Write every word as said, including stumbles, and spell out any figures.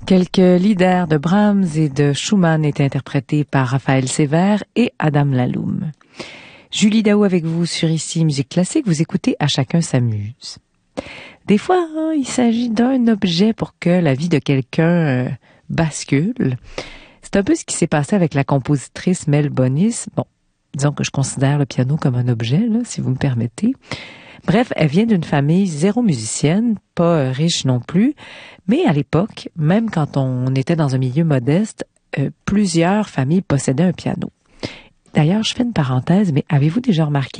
Quelques leaders de Brahms et de Schumann étaient interprétés par Raphaël Sévère et Adam Laloum. Julie Daou avec vous sur Ici Musique Classique. Vous écoutez À chacun s'amuse. Des fois, hein, il s'agit d'un objet pour que la vie de quelqu'un euh, bascule. C'est un peu ce qui s'est passé avec la compositrice Mel Bonis. Bon, disons que je considère le piano comme un objet, là, si vous me permettez. Bref, elle vient d'une famille zéro musicienne, pas euh, riche non plus, mais à l'époque, même quand on était dans un milieu modeste, euh, plusieurs familles possédaient un piano. D'ailleurs, je fais une parenthèse, mais avez-vous déjà remarqué